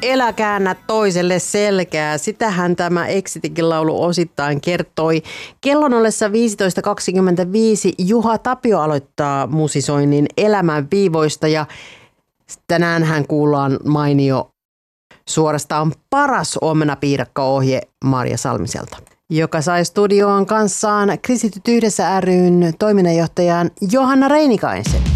Elä käännä toiselle selkää. Sitähän tämä Exitikin laulu osittain kertoi. Kellon ollessa 15.25 Juha Tapio aloittaa musisoinnin elämän viivoista ja tänään hän kuullaan mainio suorastaan paras omenapiirakka-ohje Marja Salmiselta, joka sai studioon kanssaan Kristityt yhdessä ry:n toiminnanjohtajan Johanna Reinikaisen.